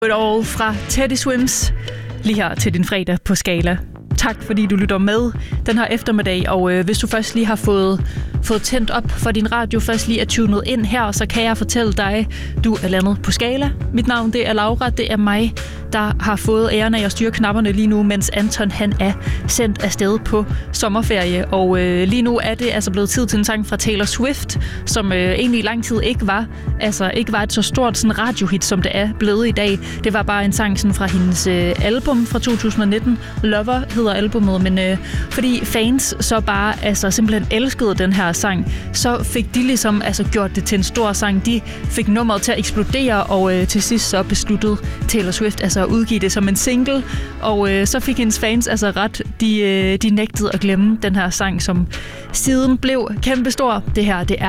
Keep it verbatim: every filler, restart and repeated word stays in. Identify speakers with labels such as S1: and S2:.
S1: Et år fra Teddy Swims lige her til din fredag på Skala. Tak fordi du lytter med den her eftermiddag, og øh, hvis du først lige har fået, fået tændt op for din radio, først lige er tunet ind her, så kan jeg fortælle dig, du er landet på Skala. Mit navn det er Laura, det er mig, der har fået æren af at styre knapperne lige nu, mens Anton han er sendt afsted på sommerferie. Og øh, lige nu er det altså blevet tid til en sang fra Taylor Swift, som øh, egentlig i lang tid ikke var, altså ikke var et så stort sådan radiohit, som det er blevet i dag. Det var bare en sang sådan fra hendes øh, album fra to tusind nitten. Lover hedder albumet, men øh, fordi fans så bare altså simpelthen elskede den her sang, så fik de ligesom altså gjort det til en stor sang. De fik nummeret til at eksplodere, og øh, til sidst så besluttede Taylor Swift altså at udgive det som en single, og øh, så fik hendes fans altså ret. De, øh, de nægtede at glemme den her sang, som siden blev kæmpestor. Det her, det er